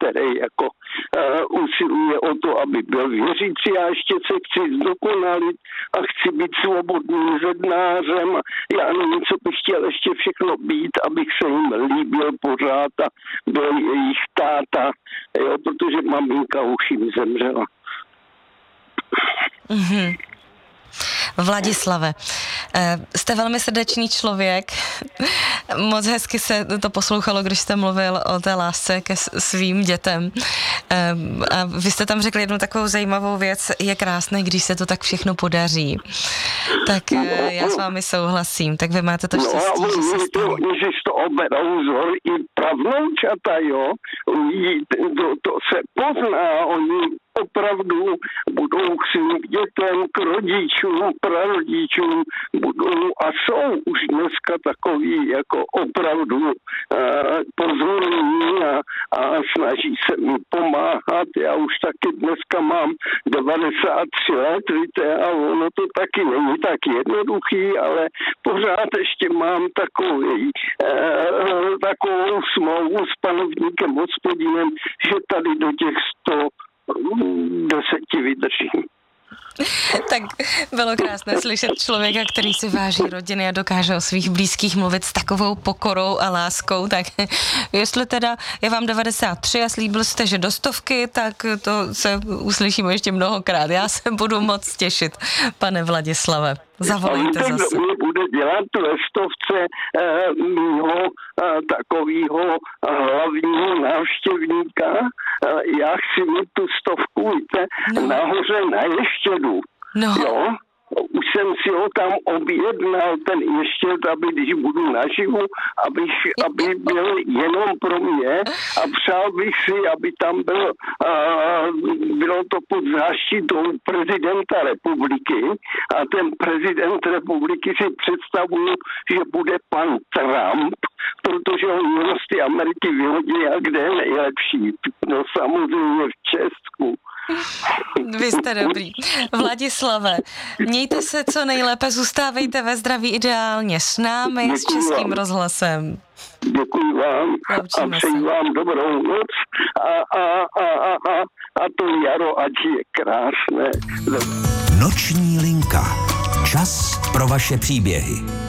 který jako usiluje o to, aby byl věřící. Já ještě se chci zdokonalit a chci být svobodným zednářem. Já nevím, co bych chtěl ještě všechno být, abych se jim líbil pořád a byl jejich táta, jo, protože maminka už jim zemřela. Mm-hmm. Vladislave, jste velmi srdečný člověk. Moc hezky se to poslouchalo, když jste mluvil o té lásce ke svým dětem. A vy jste tam řekl jednu takovou zajímavou věc, je krásné, když se to tak všechno podaří. Tak já s vámi souhlasím, tak vy máte to štěstí, že se stalo. Když to oberou vzor i pravnoučata, jo, to se pozná, oni opravdu budou k svým dětem, k rodičům, prarodičům, budou a jsou už dneska takový jako opravdu pozorní a snaží se mi pomáhat. Já už taky dneska mám 93 let, víte, a ono to taky není tak jednoduchý, ale pořád ještě mám takovou smlouvu s panovníkem Hospodinem, že tady do těch 110 vydržím. Tak bylo krásné slyšet člověka, který si váží rodiny a dokáže o svých blízkých mluvit s takovou pokorou a láskou, tak jestli teda je vám 93 a slíbil jste, že do 100, tak to se uslyšíme ještě mnohokrát. Já se budu moc těšit, pane Vladislave. Zavolejte zase. Mě bude dělat ve 100 mýho takovýho hlavního návštěvníka. Já chci mít tu 100, víte, nahoře na Ještědu. No. Jo? Už jsem si ho tam objednal, ten Ještěd, aby když budu naživu, aby byl jenom pro mě a přál bych si, aby tam bylo to pod záštitou prezidenta republiky a ten prezident republiky si představuju, že bude pan Trump, protože on z té Ameriky vyhodí a kde je nejlepší. No samozřejmě v Česku. Vy jste dobrý. Vladislave, mějte se co nejlépe, zůstávejte ve zdraví ideálně s námi, s Českým rozhlasem. Děkuji vám a přeji vám dobrou noc a to jaro, ať je krásné. Noční linka. Čas pro vaše příběhy.